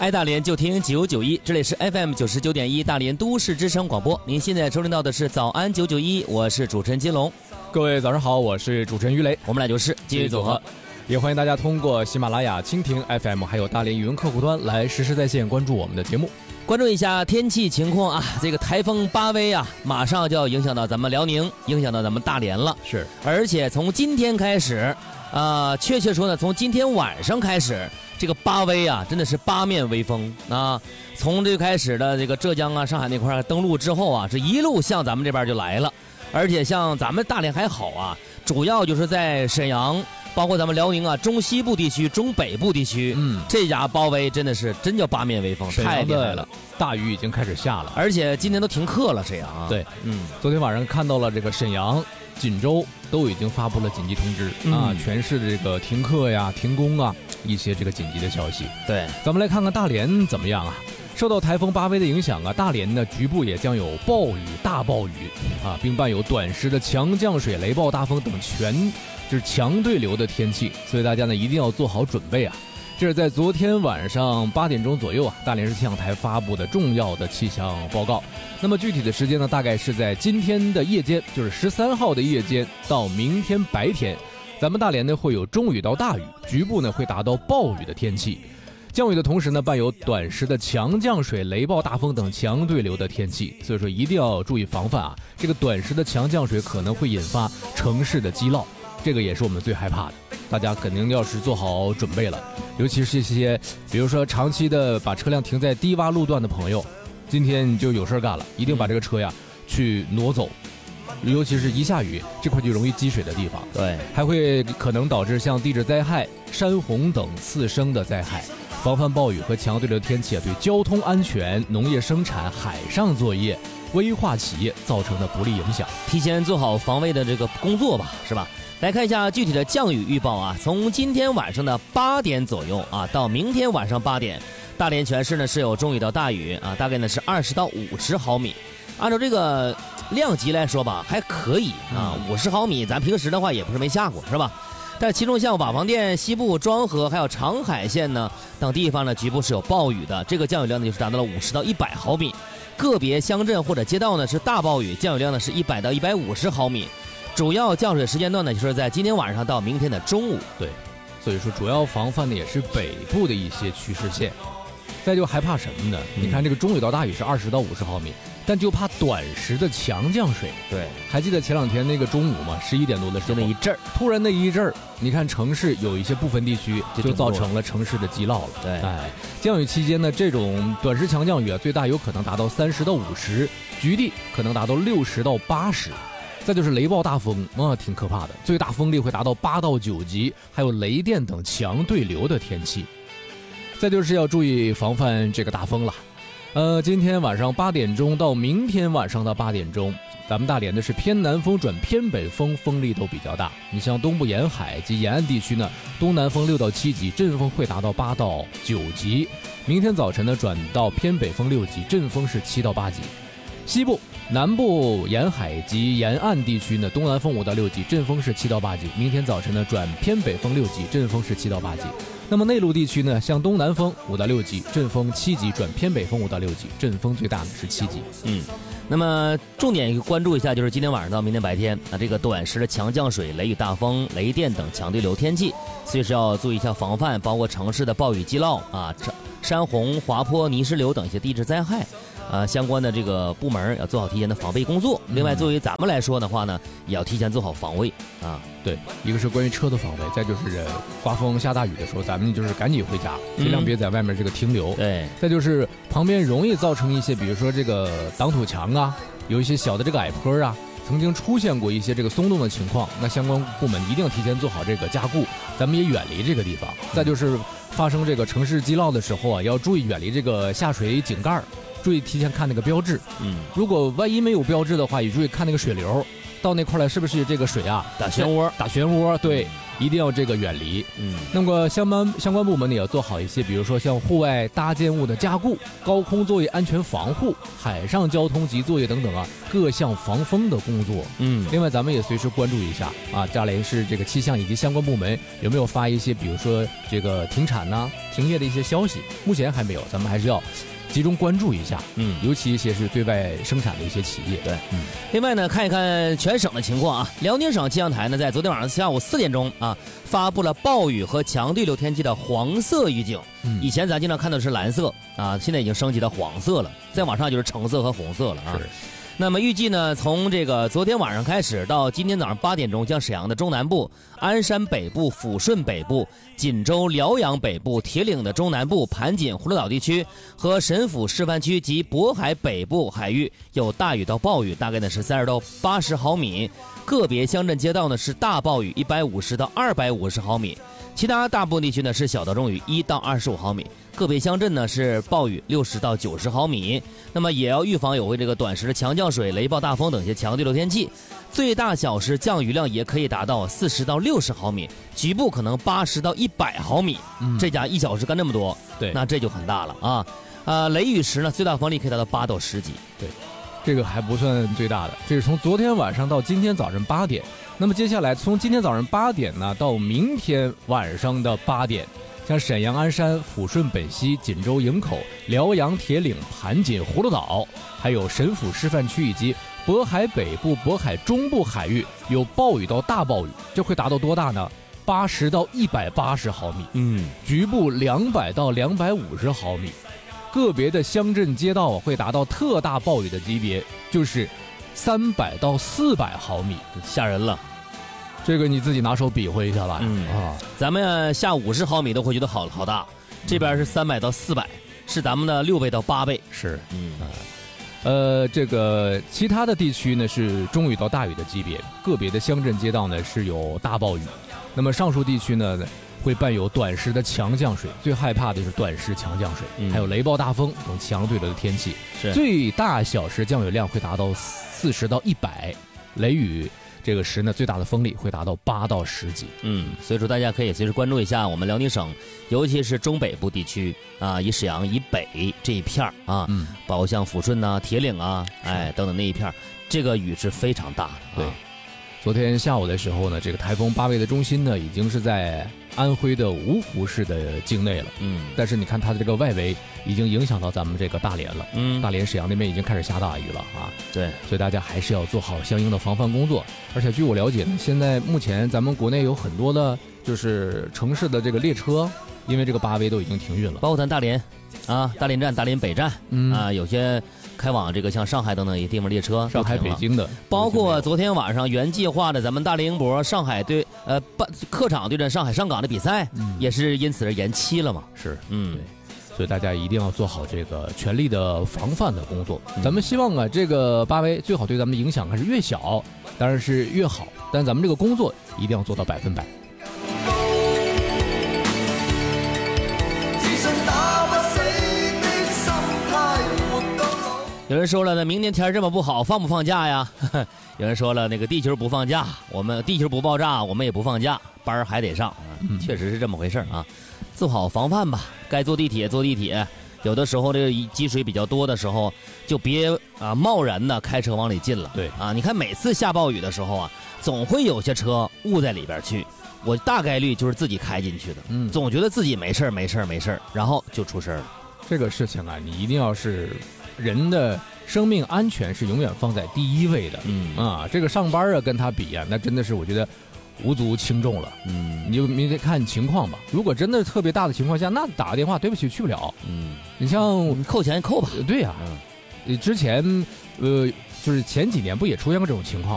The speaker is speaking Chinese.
爱大连就听991，这里是 FM99.1大连都市之声广播。您现在收听到的是早安991，我是主持人金龙。 各位早上好，我是主持人于雷， 我们俩就是金鱼组合。 也欢迎大家通过喜马拉雅、蜻蜓 FM 还有大连语音客户端来实时在线关注我们的节目。 关注一下天气情况啊，这个台风巴威啊，马上就要影响到咱们辽宁，影响到咱们大连了。 是， 而且从今天开始，确切说呢，从今天晚上开始，这个巴威啊，真的是八面威风啊！从这开始的这个浙江啊、上海那块登陆之后啊，这一路向咱们这边就来了。而且像咱们大连还好啊，主要就是在沈阳，包括咱们辽宁啊中西部地区、中北部地区，这家包围真的是真叫八面威风，太厉害了。 大雨已经开始下了， 而且今天都停课了，沈阳啊。 对，昨天晚上看到了这个沈阳、锦州都已经发布了紧急通知啊，全市的这个停课呀、停工啊，一些这个紧急的消息。 对， 咱们来看看大连怎么样啊？受到台风巴威的影响啊，大连呢局部也将有暴雨、大暴雨啊，并伴有短时的强降水、雷暴大风等强对流的天气，所以大家呢一定要做好准备啊。这是在昨天晚上8点钟左右啊，大连市气象台发布的重要的气象报告。那么具体的时间呢，大概是在今天的夜间，就是13号的夜间到明天白天，咱们大连呢会有中雨到大雨，局部呢会达到暴雨的天气。降雨的同时呢，伴有短时的强降水、雷暴大风等强对流的天气，所以说一定要注意防范啊。这个短时的强降水可能会引发城市的积涝，这个也是我们最害怕的。大家肯定要是做好准备了，尤其是一些比如说长期的把车辆停在低洼路段的朋友，今天你就有事干了，一定把这个车呀去挪走。尤其是一下雨，这块就容易积水的地方， 对， 还会可能导致像地质灾害、山洪等次生的灾害。防范暴雨和强对流天气对交通安全、农业生产、海上作业、危化企业造成的不利影响， 提前做好防卫的这个工作吧，是吧？来看一下具体的降雨预报啊，从今天晚上的8点左右啊，到明天晚上8点，大连全市呢是有中雨到大雨啊，大概呢是20到50毫米。按照这个量级来说吧，还可以啊，50毫米，咱平时的话也不是没下过，是吧？但其中像瓦房店、西部庄河还有长海县呢等地方呢，局部是有暴雨的，这个降雨量呢就是达到了50到100毫米。个别乡镇或者街道呢是大暴雨，降雨量呢是100到150毫米。主要降水时间段呢就是在今天晚上到明天的中午。 对，所以说主要防范的也是北部的一些趋势线。再就害怕什么呢？你看这个中雨到大雨是20到50毫米，但就怕短时的强降水。 对， 还记得前2天那个中午嘛，11点多的时候， 就那一阵儿， 突然那一阵儿，你看城市有一些部分地区就造成了城市的积涝了。 对， 降雨期间呢，这种短时强降雨啊，最大有可能达到30到50，局地可能达到60到80。再就是雷暴大风啊，挺可怕的，最大风力会达到8到9级，还有雷电等强对流的天气。再就是要注意防范这个大风了。今天晚上8点钟到明天晚上的8点钟，咱们大连的是偏南风转偏北风，风力都比较大。你像东部沿海及沿岸地区呢，东南风6到7级，阵风会达到8到9级。明天早晨呢转到偏北风6级，阵风是7到8级。西部、南部沿海及沿岸地区呢，东南风5到6级，阵风是7到8级。明天早晨呢转偏北风6级，阵风是7到8级。那么内陆地区呢，像东南风5到6级，阵风7级，转偏北风5到6级，阵风最大的是7级。 那么重点关注一下，就是今天晚上到明天白天啊，这个短时的强降水、雷雨大风、雷电等强对流天气，随时要注意一下防范，包括城市的暴雨积涝啊、山洪、滑坡、泥石流等一些地质灾害。相关的这个部门要做好提前的防备工作。另外，作为咱们来说的话呢，也要提前做好防卫啊。 对，一个是关于车的防卫，再就是刮风下大雨的时候，咱们就是赶紧回家，尽量别在外面这个停留。 对， 再就是旁边容易造成一些，比如说这个挡土墙啊，有一些小的这个矮坡啊，曾经出现过一些这个松动的情况，那相关部门一定要提前做好这个加固，咱们也远离这个地方。再就是发生这个城市积涝的时候啊，要注意远离这个下水井盖。注意提前看那个标志，如果万一没有标志的话，也注意看那个水流到那块来是不是这个水啊打漩涡， 对， 一定要这个远离。 嗯， 那么相关部门呢也要做好一些，比如说像户外搭建物的加固、高空作业安全防护、海上交通及作业等等啊，各项防风的工作。另外咱们也随时关注一下啊，大连市这个气象以及相关部门有没有发一些，比如说这个停产呐、停业的一些消息，目前还没有，咱们还是要集中关注一下，尤其一些是对外生产的一些企业。 对，另外呢，看一看全省的情况啊。辽宁省气象台呢，在昨天晚上下午4点钟啊，发布了暴雨和强对流天气的黄色预警。以前咱经常看到的是蓝色啊，现在已经升级到黄色了，再往上就是橙色和红色了啊。那么预计呢，从这个昨天晚上开始到今天早上8点钟，将沈阳的中南部、鞍山北部、抚顺北部、锦州、辽阳北部、铁岭的中南部、盘锦、葫芦岛地区和神府示范区及渤海北部海域有大雨到暴雨，大概呢是30到80毫米，个别乡镇街道呢是大暴雨150到250毫米，其他大部分地区呢是小到中雨1到25毫米。个别乡镇呢是暴雨60到90毫米，那么也要预防有这个短时的强降水、雷暴大风等一些强对流天气，最大小时降雨量也可以达到40到60毫米，局部可能80到100毫米。这家1小时干这么多， 对， 那这就很大了啊。雷雨时呢，最大风力可以达到8到10级。 对，这个还不算最大的，这是从昨天晚上到今天早上8点。那么接下来从今天早上8点呢到明天晚上的8点。像沈阳、鞍山、抚顺本溪、锦州营口、辽阳、铁岭、盘锦、葫芦岛，还有神府示范区以及渤海北部、渤海中部海域有暴雨到大暴雨，这会达到多大呢？80到180毫米，局部200到250毫米，个别的乡镇街道会达到特大暴雨的级别，就是300到400毫米， 吓人了。 这个你自己拿手比划一下吧。 咱们下50毫米都会觉得好大，这边是300到400，是咱们的6倍到8倍。 是，这个其他的地区呢是中雨到大雨的级别，个别的乡镇街道呢是有大暴雨。那么上述地区呢会伴有短时的强降水，最害怕的就是短时强降水，还有雷暴大风等强对流的天气。最大小时降雨量会达到40到100，雷雨这个时呢，最大的风力会达到8到10级。 所以说大家可以随时关注一下我们辽宁省，尤其是中北部地区啊，以沈阳以北这一片啊，包括像抚顺呐、铁岭啊，等等那一片，这个雨是非常大的。 对，昨天下午的时候呢，这个台风8位的中心呢，已经是在安徽的芜湖市的境内了。但是你看它的这个外围已经影响到咱们这个大连了。大连、沈阳那边已经开始下大雨了啊。 对， 所以大家还是要做好相应的防范工作。而且据我了解呢，现在目前咱们国内有很多的，就是城市的这个列车，因为这个8位都已经停运了， 包括咱大连啊，大连站、大连北站啊，有些开往这个像上海等等一些地方列车， 上海、北京的， 包括昨天晚上原计划的咱们大连英博上海对客场对阵上海上港的比赛，也是因此而延期了嘛。 是，对。所以大家一定要做好这个全力的防范的工作。咱们希望啊，这个8位最好对咱们的影响还是越小，当然是越好。但咱们这个工作一定要做到100%。 有人说了呢，明年天这么不好，放不放假呀？有人说了，那个地球不放假，我们地球不爆炸，我们也不放假，班还得上。确实是这么回事啊。做好防范吧，该坐地铁坐地铁。有的时候这个积水比较多的时候，就别贸然的开车往里进了。 对啊，你看每次下暴雨的时候啊，总会有些车误在里边去，我大概率就是自己开进去的。总觉得自己没事儿，然后就出事了。 这个事情啊，你一定要是人的生命安全是永远放在第一位的。这个上班啊跟他比啊，那真的是我觉得无足轻重了。你得看情况吧。如果真的特别大的情况下，那打个电话，对不起，去不了。你像扣钱扣吧。 对呀。之前就是前几年不也出现过这种情况？